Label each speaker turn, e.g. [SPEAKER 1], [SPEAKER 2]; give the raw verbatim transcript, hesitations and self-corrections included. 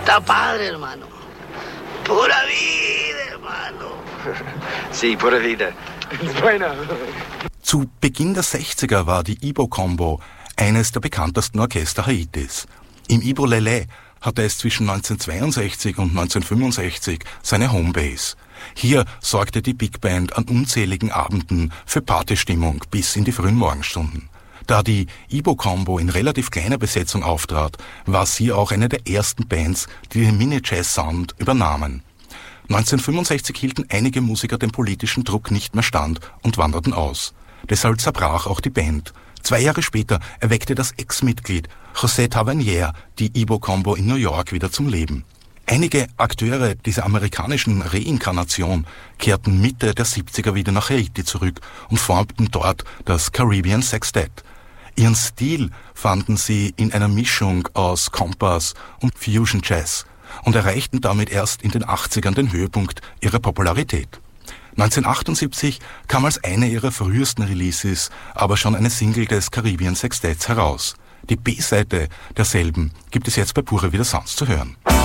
[SPEAKER 1] Está padre, hermano. Pura vida, hermano.
[SPEAKER 2] Sí, pura vida. Bueno.
[SPEAKER 3] Zu Beginn der sechziger war die Ibo Combo eines der bekanntesten Orchester Haitis. Im Ibo Lele hatte es zwischen neunzehnhundertzweiundsechzig und neunzehnhundertfünfundsechzig seine Homebase. Hier sorgte die Big Band an unzähligen Abenden für Partystimmung bis in die frühen Morgenstunden. Da die Ibo Combo in relativ kleiner Besetzung auftrat, war sie auch eine der ersten Bands, die den Mini-Jazz-Sound übernahmen. neunzehnhundertfünfundsechzig hielten einige Musiker dem politischen Druck nicht mehr stand und wanderten aus. Deshalb zerbrach auch die Band. Zwei Jahre später erweckte das Ex-Mitglied José Tavernier die Ibo Combo in New York wieder zum Leben. Einige Akteure dieser amerikanischen Reinkarnation kehrten Mitte der siebziger wieder nach Haiti zurück und formten dort das Caribbean Sextet. Ihren Stil fanden sie in einer Mischung aus Kompass und Fusion Jazz und erreichten damit erst in den achtzigern den Höhepunkt ihrer Popularität. neunzehnhundertachtundsiebzig kam als eine ihrer frühesten Releases aber schon eine Single des Caribbean Sextets heraus. Die B-Seite derselben gibt es jetzt bei Pure Vida Sounds zu hören.